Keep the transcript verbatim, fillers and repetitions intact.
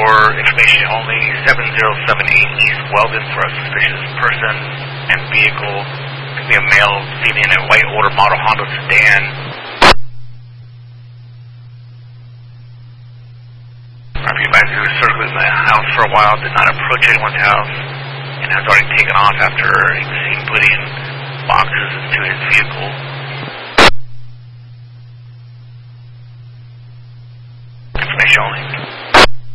for information only, seven zero seven eight East Weldon for a suspicious person and vehicle. Could be a male seen in a white older model Honda sedan. Our advisor who was circling the house for a while did not approach anyone's house and has already taken off after seen putting boxes into his vehicle. Information only.